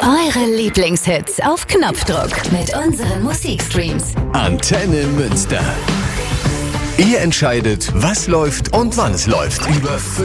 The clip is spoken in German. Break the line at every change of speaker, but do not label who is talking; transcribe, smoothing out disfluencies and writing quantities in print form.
Eure Lieblingshits auf Knopfdruck mit unseren Musikstreams.
Antenne Münster. Ihr entscheidet, was läuft und wann es läuft. Über